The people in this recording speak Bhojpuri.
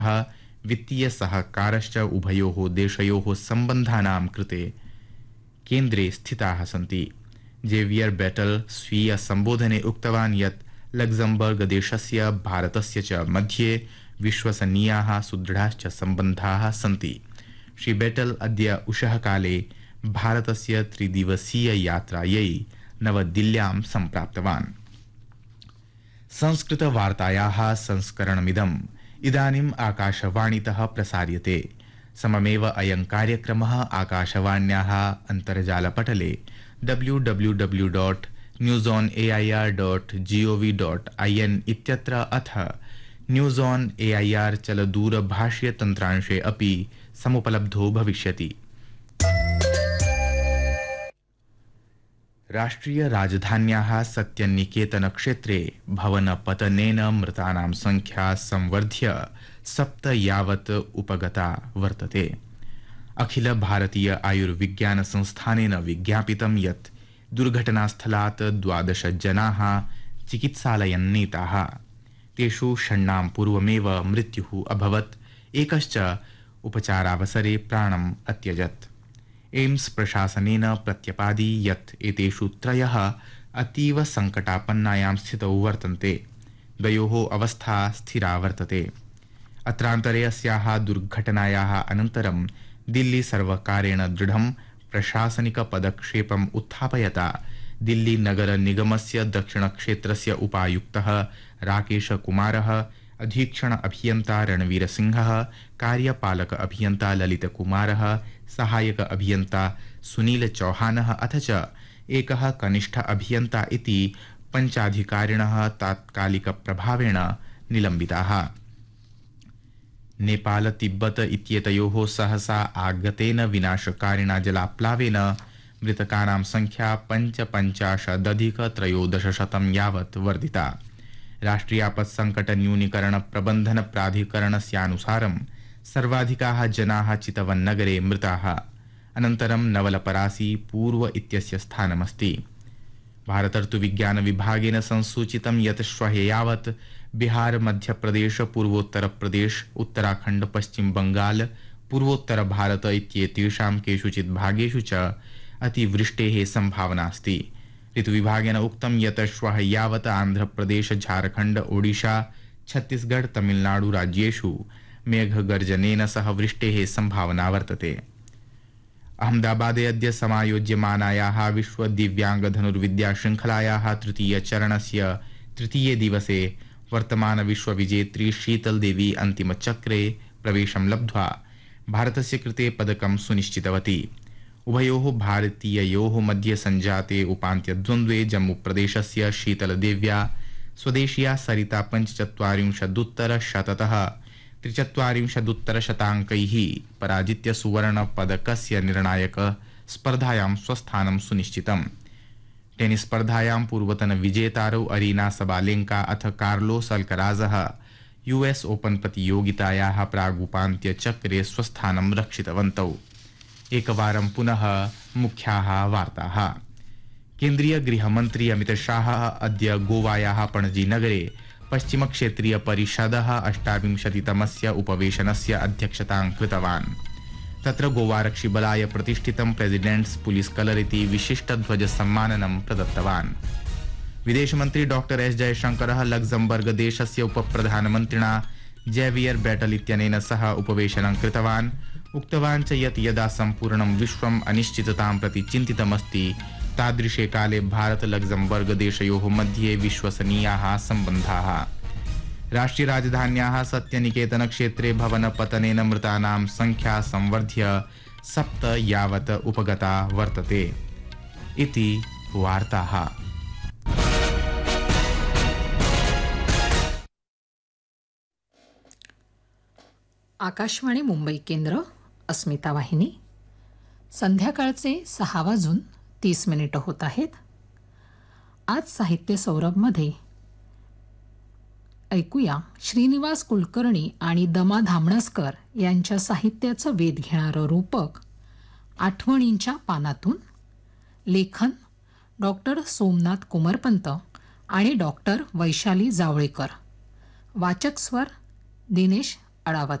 वित्तीय सहकारश्च उभयोः देशयोः सम्बन्धानां कृते केन्द्रे स्थिताः सन्ति। जेवियर बेटल स्वीय संबोधने उक्तवान् यत् लग्जमबर्ग देशस्य भारतस्य च मध्ये विश्वसनीयाः सुदृढाश्च सम्बन्धाः सन्ति। श्री बेटल अद्य उषः काले भारतस्य त्रिदिवसीय यात्रायै नवदिल्ल्यां सम्प्राप्तवान्। संस्कृतवार्तायाः संस्करणमिदम् इदानीम् आकाशवाणीतः प्रसार्यते। सममेव अयं कार्यक्रमः आकाशवाण्याः अन्तर्जालपटले www.newsonair.gov.in इत्यत्र अथ न्यूज़ ऑन एआईआर चलदूरभाषीयतन्त्रांशे अपि समुपलब्धो भविष्यति। राष्ट्रिय राजधान्याः सत्यनिकेतन क्षेत्रे भवनपतनेन मृतानां संख्या संवर्ध्य 7 यावत् उपगता वर्तते। अखिल भारतीय आयुर्विज्ञान संस्थानेन विज्ञापितं यत् दुर्घटनास्थलात् 12 जनाः चिकित्सालयन्नीताः। तेषु षण्णां पूर्वमेव मृत्युः अभवत्, एकश्च उपचारावसरे प्राणम् अत्यजत्। एम्स प्रशासनेन प्रत्यपादि यत् एतेषु 3 अतीव संकटापन्नायां स्थितौ वर्तन्ते। द्वयोः अवस्था स्थिरा वर्तते। अत्रान्तरे अस्याः दुर्घटनायाः अनन्तरं दिल्ली सर्वकारेण दृढं प्रशासनिकपदक्षेपम् उत्थापयता दिल्ली नगर निगमस्य दक्षिणक्षेत्रस्य उपायुक्तः राकेश कुमारः, अधीक्षण अभियन्ता रणवीर सिंहः, कार्यपालक अभियन्ता ललित कुमारः, सहायक अभियन्ता सुनील चौहानः अथ च एकः कनिष्ठ अभियन्ता इति 5 अधिकारिणः तात्कालिकप्रभावेण निलम्बिताः। नेपाल तिब्बत इत्येतयोः सहसा आगतेन विनाशकारिणा जलाप्लावेन मृतकानां संख्या 55,13,1300 यावत् वर्धिता। राष्ट्रियापत्संकट न्यूनीकरण प्रबंधन प्राधिकरणस्यानुसारं सर्वाधिकाः जनाः चितवन नगरे मृताः, अनन्तरं नवलपरासी पूर्व इत्यस्य स्थानमस्ति। भारतर्तुविज्ञान विभागेन संसूचितं यत् श्वः यावत् बिहार, मध्यप्रदेश, पूर्वोत्तरप्रदेश, उत्तराखण्ड, पश्चिम बंगाल, पूर्वोत्तर भारत इत्येतेषां केषुचित् भागेषु च अतिवृष्टेः संभावना अस्ति। ऋतुविभागेन उक्तं यत् श्वः यावत् आन्ध्रप्रदेश, झारखण्ड, ओडिशा, छत्तीसगढ़, तमिलनाडु राज्येषु मेघगर्जनेन सह वृष्टेः संभावना वर्तते। अहमदाबादे अद्य समायोज्यमानायाः विश्व दिव्यांग धनुर्विद्या श्रृंखलायाः तृतीयचरणस्य तृतीये दिवसे वर्तमान विश्वविजेत्री शीतल देवी अन्तिमचक्रे प्रवेशं लब्ध्वा भारतस्य कृते पदकं सुनिश्चितवती। उभयोः भारतीययोः मध्ये संजाते उपान्त्यद्वन्द्वे जम्मूप्रदेशस्य शीतलदेव्या स्वदेशीया सरिता 45-उत्तर-100तः 43-उत्तर-100 पराजित्य सुवर्णपदकस्य निर्णायक स्पर्धायां स्वस्थानं सुनिश्चितम्। टेनिस स्पर्धायां पूर्वतन विजेतारौ अरीना सबालेंका अथ कार्लोस अल्कराजः यूएस ओपन प्रतियोगितायाः प्रागुपान्त्यचक्रे स्वस्थानं रक्षितवन्तौ। एकवारं पुनः मुख्याः वार्ताः। केन्द्रीय गृहमन्त्री अमित शाह अद्य गोवायाः पणजी नगरे पश्चिमक्षेत्रीय परिषदः 28तमस्य उपवेशनस्य अध्यक्षतां कृतवान्। तत्र गोवारक्षिबलाय प्रतिष्ठितं प्रेसिडेंट्स पुलिस कलर इति विशिष्टध्वज सम्माननं प्रदत्तवान्। विदेशमन्त्री डॉक्टर एस जयशंकरः लग्जमबर्ग देशस्य उपप्रधानमन्त्रिणा जेवियर बेटल इत्यनेन सह उपवेशनं कृतवान्। उक्तवान् च यत् यदा सम्पूर्णं विश्वम् अनिश्चिततां प्रति चिन्तितमस्ति तादृशे काले भारत लग्जमबर्ग देशयोः मध्ये विश्वसनीयाः सम्बन्धाः। राष्ट्रिय राजधान्याः सत्यनिकेतन क्षेत्रे भवनपतनेन मृतानां संख्या संवर्ध्य 7 यावत् उपगता वर्तते इति वार्ताः। आकाशवाणी मुंबई केंद्र, अस्मिता वाहिनी. संध्याकाळचे 6:30 होत आहेत. आज साहित्य सौरभमध्ये ऐकूया श्रीनिवास कुलकर्णी आणि दमा धामणसकर यांच्या साहित्याचं वेध घेणारं रूपक आठवणींच्या पानातून. लेखन डॉक्टर सोमनाथ कुमरपंत आणि डॉक्टर वैशाली जावळेकर. वाचक स्वर दिनेश आढावा